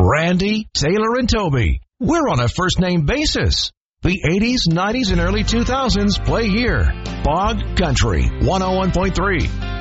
Randy, Taylor, and Toby. We're on a first-name basis. The 80s, 90s, and early 2000s play here. Bog Country 101.3.